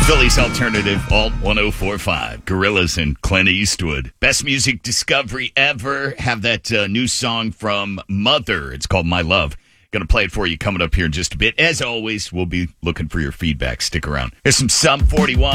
Philly's Alternative, Alt 104.5. Gorillaz and Clint Eastwood. Best music discovery ever. Have that new song from Mother. It's called My Love. Going to play it for you coming up here in just a bit. As always, we'll be looking for your feedback. Stick around. Here's some Sum 41.